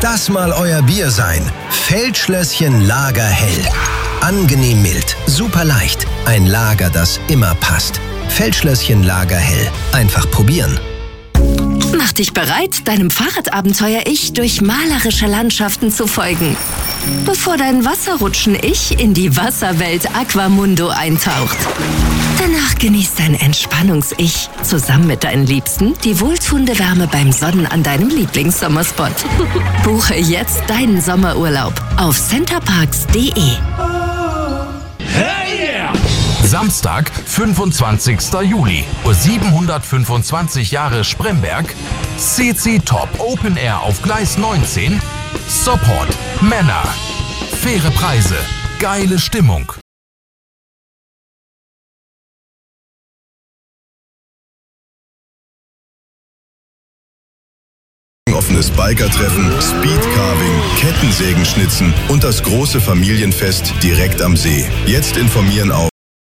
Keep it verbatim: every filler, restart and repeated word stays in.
das mal euer Bier sein. Feldschlösschen Lager Hell. Angenehm mild, super leicht. Ein Lager, das immer passt. Feldschlösschen Lager Hell. Einfach probieren. Mach dich bereit, deinem Fahrradabenteuer-Ich durch malerische Landschaften zu folgen. Bevor dein Wasserrutschen-Ich in die Wasserwelt Aquamundo eintaucht. Danach genießt dein Entspannungs-Ich zusammen mit deinen Liebsten die wohltuende Wärme beim Sonnen an deinem Lieblingssommerspot. Buche jetzt deinen Sommerurlaub auf centerparks punkt de. Hey yeah! Samstag, fünfundzwanzigster Juli, siebenhundertfünfundzwanzig Jahre Spremberg, C C Top Open Air auf Gleis neunzehn, Support, Männer, faire Preise, geile Stimmung. Offenes Biker-Treffen, Speedcarving, Kettensägenschnitzen und das große Familienfest direkt am See. Jetzt informieren auf